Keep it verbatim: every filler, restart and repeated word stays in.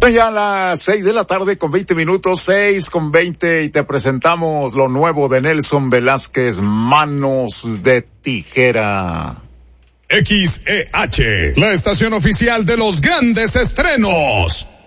Ya a las seis de la tarde con veinte minutos, seis con veinte, y te presentamos lo nuevo de Nelson Velázquez, Manos de Tijera. X E H, la estación oficial de los grandes estrenos.